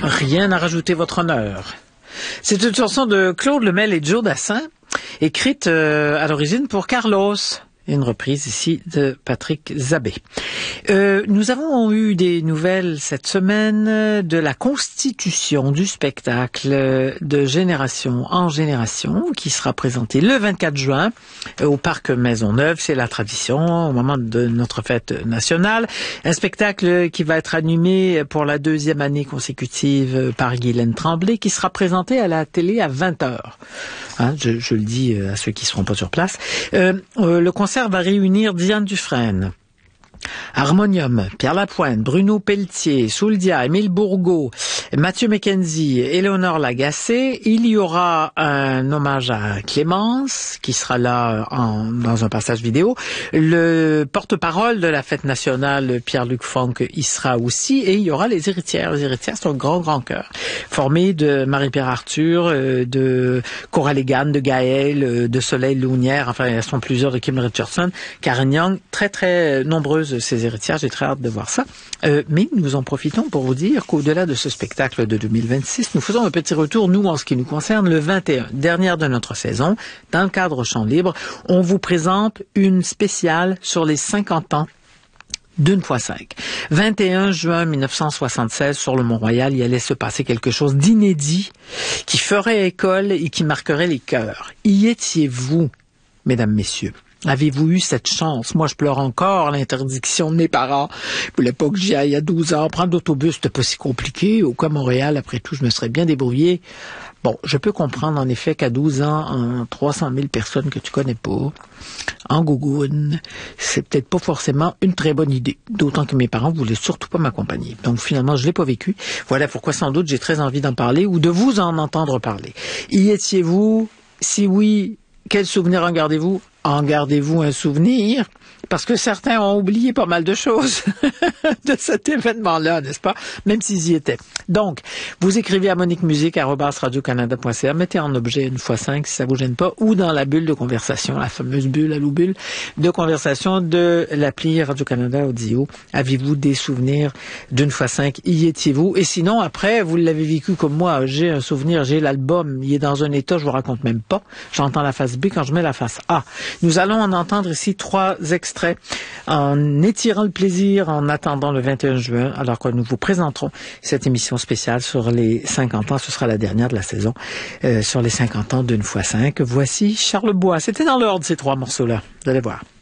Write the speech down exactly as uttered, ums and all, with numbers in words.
Rien à rajouter, votre honneur. C'est une chanson de Claude Lemel et Joe Dassin, écrite euh, à l'origine pour Carlos. Une reprise ici de Patrick Zabé. Euh, nous avons eu des nouvelles cette semaine de la constitution du spectacle de Génération en Génération qui sera présenté le vingt-quatre juin au Parc Maisonneuve. C'est la tradition au moment de notre fête nationale. Un spectacle qui va être animé pour la deuxième année consécutive par Guylaine Tremblay qui sera présenté à la télé à vingt heures. Hein, je, je le dis à ceux qui ne seront pas sur place. Euh, euh, le concert va réunir Diane Dufresne, Harmonium, Pierre Lapointe, Bruno Pelletier, Souldia, Émile Bourgault, Mathieu McKenzie, Éléonore Lagacé. Il y aura un hommage à Clémence qui sera là en, dans un passage vidéo. Le porte-parole de la fête nationale, Pierre-Luc Funk, y sera aussi. Et il y aura les héritières. Les héritières, c'est un grand, grand cœur formé de Marie-Pierre Arthur, de Coralie Gann, de Gaëlle, de Soleil Lounière. Enfin, elles sont plusieurs, de Kim Richardson, Karen Young. Très, très nombreuses ces héritières. J'ai très hâte de voir ça. Euh, mais nous en profitons pour vous dire qu'au-delà de ce spectacle de deux mille vingt-six, nous faisons un petit retour, nous, en ce qui nous concerne, le vingt et un, dernière de notre saison. Dans le cadre Chant Libre, on vous présente une spéciale sur les cinquante ans d'une fois cinq. vingt et un juin mille neuf cent soixante-seize, sur le Mont-Royal, il allait se passer quelque chose d'inédit qui ferait école et qui marquerait les cœurs. Y étiez-vous, mesdames, messieurs? Avez-vous eu cette chance? Moi, je pleure encore l'interdiction de mes parents. Ils voulaient pas que j'y aille à douze ans. Prendre l'autobus, c'était pas si compliqué. Au cas Montréal, après tout, je me serais bien débrouillé. Bon, je peux comprendre en effet qu'à douze ans, en trois cent mille personnes que tu connais pas, en gougoune, c'est peut-être pas forcément une très bonne idée. D'autant que mes parents voulaient surtout pas m'accompagner. Donc finalement, je l'ai pas vécu. Voilà pourquoi sans doute j'ai très envie d'en parler ou de vous en entendre parler. Y étiez-vous? Si oui, quel souvenir en gardez-vous? En gardez-vous un souvenir? Parce que certains ont oublié pas mal de choses de cet événement-là, n'est-ce pas? Même s'ils y étaient. Donc, vous écrivez à monique musique arobase radio canada point c a, mettez en objet une fois cinq si ça vous gêne pas, ou dans la bulle de conversation, la fameuse bulle à l'oubule de conversation de l'appli Radio-Canada Audio. Avez-vous des souvenirs d'une fois cinq? Y étiez-vous? Et sinon, après, vous l'avez vécu comme moi. J'ai un souvenir, j'ai l'album, il est dans un état, je vous raconte même pas. J'entends la face B quand je mets la face A. Nous allons en entendre ici trois extraits en étirant le plaisir en attendant le vingt et un juin, alors que nous vous présenterons cette émission spéciale sur les cinquante ans. Ce sera la dernière de la saison, euh, sur les cinquante ans d'une fois cinq. Voici Charles Bois. C'était dans l'ordre, ces trois morceaux-là. Vous allez voir.